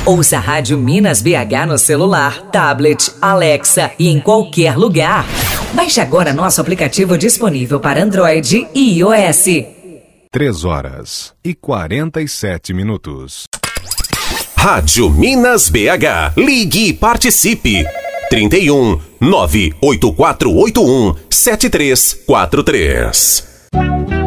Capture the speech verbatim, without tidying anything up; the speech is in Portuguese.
Ouça a Rádio Minas B H no celular, tablet, Alexa e em qualquer lugar. Baixe agora nosso aplicativo disponível para Android e iOS. três horas e quarenta e sete minutos. Rádio Minas B H. Ligue e participe. trinta e um, nove oito quatro oito um, sete três quatro três.